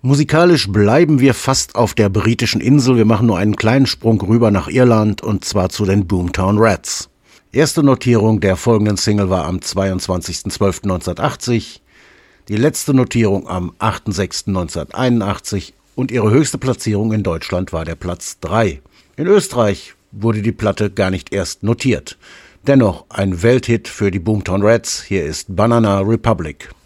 Musikalisch bleiben wir fast auf der britischen Insel. Wir machen nur einen kleinen Sprung rüber nach Irland und zwar zu den Boomtown Rats. Erste Notierung der folgenden Single war am 22.12.1980, die letzte Notierung am 8.6.1981 und ihre höchste Platzierung in Deutschland war der Platz 3. In Österreich wurde die Platte gar nicht erst notiert. Dennoch ein Welthit für die Boomtown Rats. Hier ist Banana Republic.